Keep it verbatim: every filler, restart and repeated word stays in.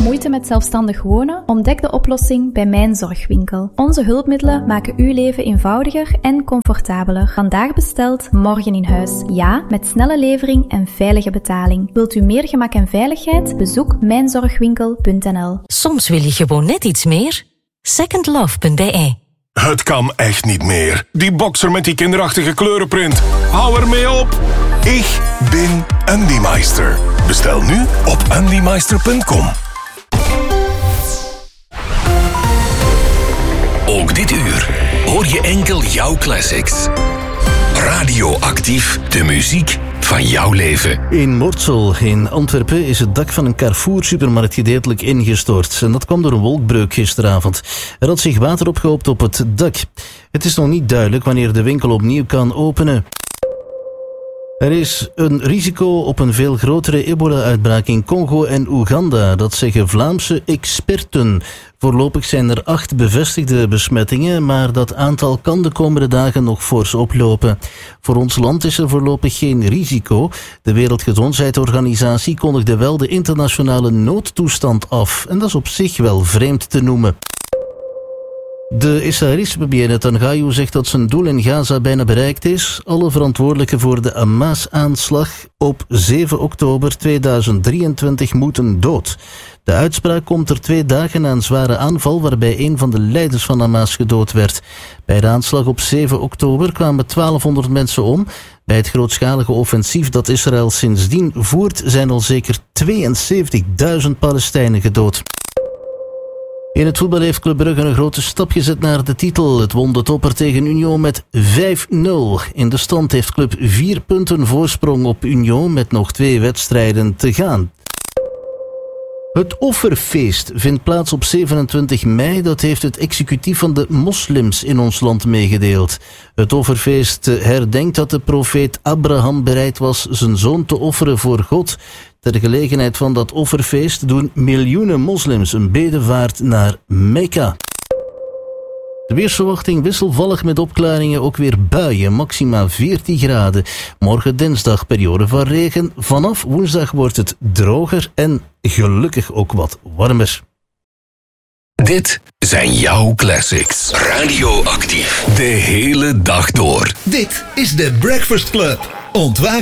Moeite met zelfstandig wonen? Ontdek de oplossing bij Mijn Zorgwinkel. Onze hulpmiddelen maken uw leven eenvoudiger en comfortabeler. Vandaag besteld, morgen in huis. Ja, met snelle levering en veilige betaling. Wilt u meer gemak en veiligheid? Bezoek mijn zorgwinkel punt n l. Soms wil je gewoon net iets meer. second love punt b e. Het kan echt niet meer. Die boxer met die kinderachtige kleurenprint. Hou ermee op. Ik ben Andymeister. Bestel nu op andymeister punt com. Ook dit uur hoor je enkel jouw classics. Radioactief, de muziek van jouw leven. In Mortsel in Antwerpen is het dak van een Carrefour-supermarkt gedeeltelijk ingestort. En dat kwam door een wolkbreuk gisteravond. Er had zich water opgehoopt op het dak. Het is nog niet duidelijk wanneer de winkel opnieuw kan openen. Er is een risico op een veel grotere ebola-uitbraak in Congo en Oeganda. Dat zeggen Vlaamse experten. Voorlopig zijn er acht bevestigde besmettingen, maar dat aantal kan de komende dagen nog fors oplopen. Voor ons land is er voorlopig geen risico. De Wereldgezondheidsorganisatie kondigde wel de internationale noodtoestand af. En dat is op zich wel vreemd te noemen. De Israëlische premier Netanyahu zegt dat zijn doel in Gaza bijna bereikt is. Alle verantwoordelijken voor de Hamas-aanslag op zeven oktober tweeduizend drieëntwintig moeten dood. De uitspraak komt er twee dagen na een zware aanval waarbij een van de leiders van Hamas gedood werd. Bij de aanslag op zeven oktober kwamen twaalfhonderd mensen om. Bij het grootschalige offensief dat Israël sindsdien voert zijn al zeker tweeënzeventigduizend Palestijnen gedood. In het voetbal heeft Club Brugge een grote stap gezet naar de titel. Het won de topper tegen Union met vijf nul. In de stand heeft Club vier punten voorsprong op Union met nog twee wedstrijden te gaan. Het offerfeest vindt plaats op zevenentwintig mei. Dat heeft het executief van de moslims in ons land meegedeeld. Het offerfeest herdenkt dat de profeet Abraham bereid was zijn zoon te offeren voor God. Ter gelegenheid van dat offerfeest doen miljoenen moslims een bedevaart naar Mekka. De weersverwachting wisselvallig met opklaringen, ook weer buien, maxima veertien graden. Morgen dinsdag periode van regen. Vanaf woensdag wordt het droger en gelukkig ook wat warmer. Dit zijn jouw classics. Radioactief. De hele dag door. Dit is de Breakfast Club. Ontwaak